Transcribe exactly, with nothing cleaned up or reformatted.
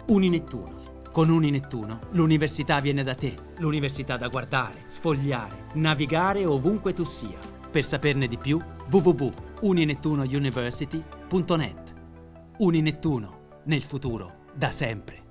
Uninettuno. Con Uninettuno l'università viene da te, l'università da guardare, sfogliare, navigare ovunque tu sia. Per saperne di più, w w w punto uninettunouniversity punto net. Uninettuno, nel futuro, da sempre.